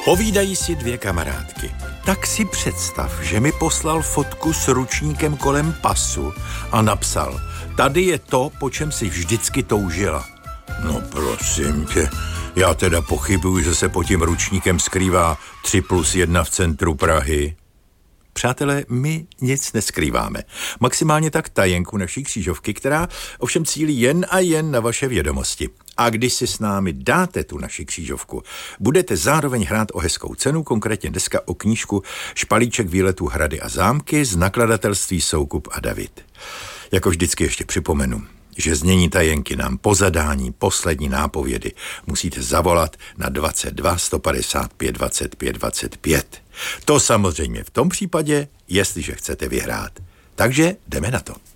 Povídají si dvě kamarádky. Tak si představ, že mi poslal fotku s ručníkem kolem pasu a napsal: tady je to, po čem si vždycky toužila. No prosím tě, já teda pochybuju, že se pod tím ručníkem skrývá 3+1 v centru Prahy. Přátelé, my nic neskrýváme. Maximálně tak tajenku naší křížovky, která ovšem cílí jen a jen na vaše vědomosti. A když si s námi dáte tu naši křížovku, budete zároveň hrát o hezkou cenu, konkrétně dneska o knížku Špalíček výletů Hrady a zámky z nakladatelství Soukup a David. Jako vždycky ještě připomenu, že znění tajenky nám po zadání poslední nápovědy musíte zavolat na 22 155 25 25. To samozřejmě v tom případě, jestliže chcete vyhrát. Takže jdeme na to.